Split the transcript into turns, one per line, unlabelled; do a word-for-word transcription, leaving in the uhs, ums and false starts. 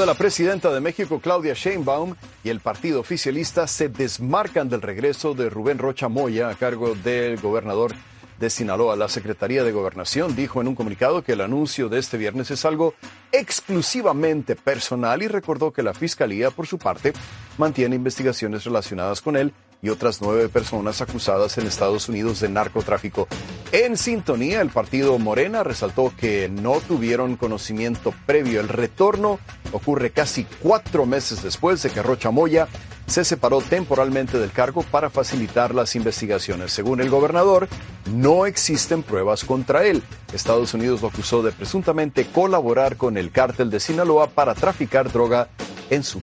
de la presidenta de México, Claudia Sheinbaum, y el partido oficialista se desmarcan del regreso de Rubén Rocha Moya a cargo del gobernador de Sinaloa. La Secretaría de Gobernación dijo en un comunicado que el anuncio de este viernes es algo exclusivamente personal y recordó que la Fiscalía, por su parte, mantiene investigaciones relacionadas con él y otras nueve personas acusadas en Estados Unidos de narcotráfico. En sintonía, el partido Morena resaltó que no tuvieron conocimiento previo. El retorno ocurre casi cuatro meses después de que Rocha Moya se separó temporalmente del cargo para facilitar las investigaciones. Según el gobernador, no existen pruebas contra él. Estados Unidos lo acusó de presuntamente colaborar con el cártel de Sinaloa para traficar droga en su